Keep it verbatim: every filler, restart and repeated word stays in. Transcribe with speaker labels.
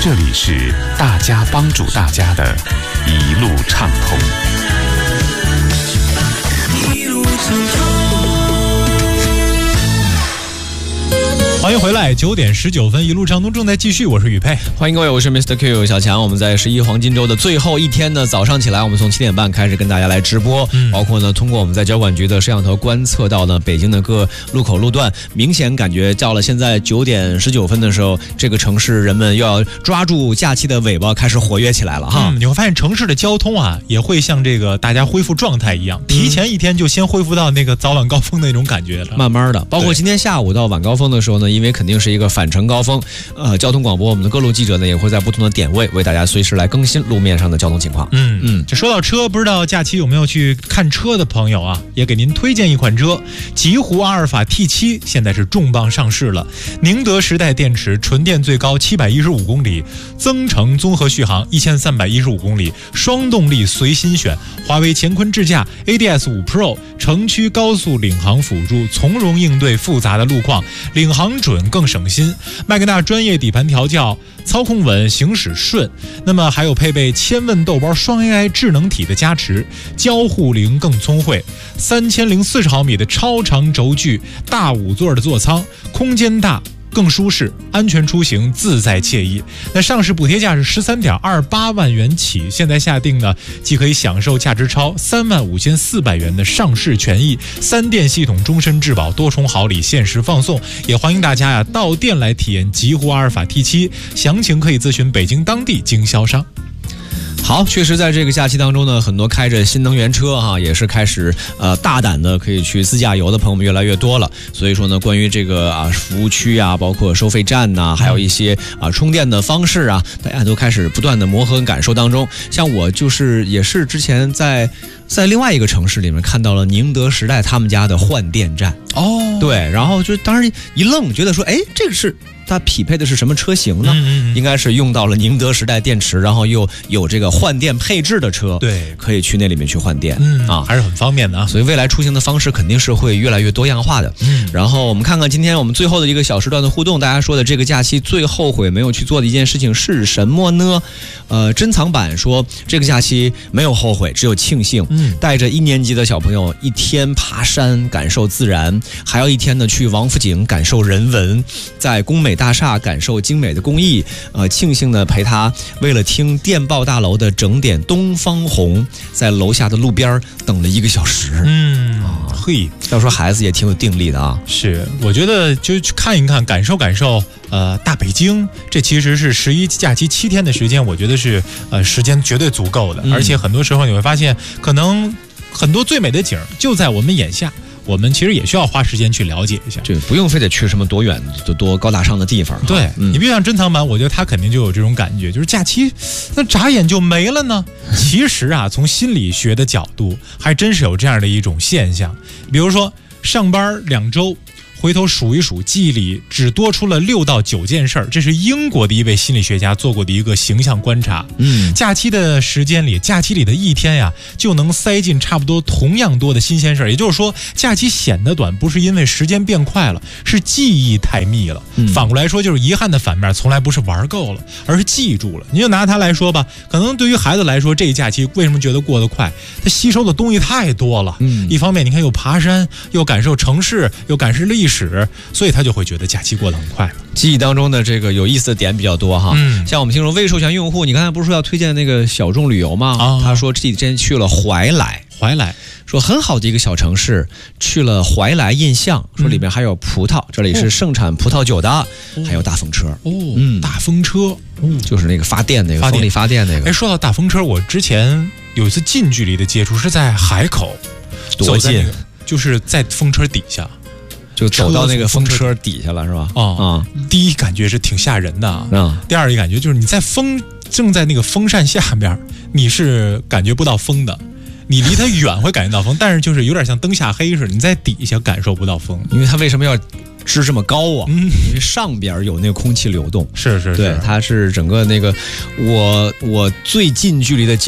Speaker 1: 这里是大家帮助大家的一路畅通。
Speaker 2: 一路畅通。
Speaker 3: 欢迎回来，九点十九分，一路畅通正在继续，我是宇佩，
Speaker 4: 欢迎各位，我是 Mister Q 小强。我们在十一黄金周的最后一天呢，早上起来，我们从七点半开始跟大家来直播，嗯、包括呢，通过我们在交管局的摄像头观测到呢，北京的各路口路段，明显感觉到了现在九点十九分的时候，这个城市人们又要抓住假期的尾巴，开始活跃起来了哈。
Speaker 3: 嗯，你会发现城市的交通啊，也会像这个大家恢复状态一样，提前一天就先恢复到那个早晚高峰的那种感觉了。
Speaker 4: 慢慢的，包括今天下午到晚高峰的时候呢，因为肯定是一个返程高峰，呃，交通广播我们的各路记者呢也会在不同的点位为大家随时来更新路面上的交通情况。
Speaker 3: 嗯嗯，这说到车，不知道假期有没有去看车的朋友啊，也给您推荐一款车，极狐阿尔法 T 七 现在是重磅上市了，宁德时代电池，纯电最高七百一十五公里，增程综合续航一千三百一十五公里，双动力随心选，华为乾坤智驾 A D S 五 Pro 城区高速领航辅助，从容应对复杂的路况，领航准更省心。麦格纳专业底盘调教，操控稳，行驶顺。那么还有配备千问豆包双 A I 智能体的加持，交互铃更聪慧，三千零四十毫米的超长轴距，大五座的座舱，空间大。更舒适，安全出行自在惬意。那上市补贴价是十三点二八万元起，现在下定呢，既可以享受价值超三万五千四百元的上市权益，三电系统终身质保，多重好礼限时放送。也欢迎大家呀到店来体验极狐阿尔法 T 七，详情可以咨询北京当地经销商。
Speaker 4: 好，确实在这个假期当中呢，很多开着新能源车哈，也是开始呃大胆的可以去自驾游的朋友们越来越多了。所以说呢，关于这个啊服务区啊，包括收费站呐、啊，还有一些啊充电的方式啊，大家都开始不断的磨合跟感受当中。像我就是也是之前在在另外一个城市里面看到了宁德时代他们家的换电站哦，对，然后就当时一愣，觉得说，哎，这个是。它匹配的是什么车型呢？嗯嗯应该是用到了宁德时代电池，然后又有这个换电配置的车，
Speaker 3: 对，
Speaker 4: 可以去那里面去换电，
Speaker 3: 嗯啊，还是很方便的啊。
Speaker 4: 所以未来出行的方式肯定是会越来越多样化的。嗯，然后我们看看今天我们最后的一个小时段的互动，大家说的这个假期最后悔没有去做的一件事情是什么呢？呃，珍藏版说这个假期没有后悔，只有庆幸。嗯，带着一年级的小朋友一天爬山感受自然，还有一天呢去王府井感受人文，在工美大厦感受精美的工艺，呃，庆幸呢陪他为了听电报大楼的整点东方红，在楼下的路边等了一个小时。嗯，嘿，要说孩子也挺有定力的啊。
Speaker 3: 是，我觉得就去看一看，感受感受。呃，大北京，这其实是十一假期七天的时间，我觉得是呃时间绝对足够的，嗯、而且很多时候你会发现，可能很多最美的景就在我们眼下。我们其实也需要花时间去了解一下，
Speaker 4: 对，不用非得去什么多远、多高大上的地方。
Speaker 3: 对、嗯、你比如像珍藏版，我觉得它肯定就有这种感觉，就是假期那眨眼就没了呢。其实啊，从心理学的角度，还真是有这样的一种现象。比如说，上班两周。回头数一数，记忆里只多出了六到九件事儿，这是英国的一位心理学家做过的一个形象观察。嗯，假期的时间里，假期里的一天呀，就能塞进差不多同样多的新鲜事儿。也就是说，假期显得短，不是因为时间变快了，是记忆太密了。嗯、反过来说，就是遗憾的反面，从来不是玩够了，而是记住了。你就拿它来说吧，可能对于孩子来说，这一假期为什么觉得过得快？他吸收的东西太多了。嗯，一方面你看又爬山，又感受城市，又感受历史。所以他就会觉得假期过得很快了。
Speaker 4: 记忆当中的这个有意思的点比较多哈，嗯，像我们听说未授权用户，你刚才不是说要推荐那个小众旅游吗？啊、他说自己之前去了怀来，
Speaker 3: 怀来
Speaker 4: 说很好的一个小城市，去了怀来印象，说里面还有葡萄，嗯、这里是盛产葡萄酒的，哦、还有大风车
Speaker 3: 哦，嗯，大风车，
Speaker 4: 嗯，就是那个发电那个风力发电那个。哎，
Speaker 3: 说到大风车，我之前有一次近距离的接触是在海口，
Speaker 4: 多近？那个、
Speaker 3: 就是在风车底下。
Speaker 4: 就走到那个风车底下了，是吧？
Speaker 3: 啊、哦嗯、第一感觉是挺吓人的啊。嗯、第二一感觉就是你在风正在那个风扇下边，你是感觉不到风的。你离它远会感觉到风，但是就是有点像灯下黑似的，你在底下感受不到风。
Speaker 4: 因为它为什么要支这么高啊？嗯，因为上边有那个空气流动。
Speaker 3: 是是是，
Speaker 4: 对，它是整个那个我我最近距离的。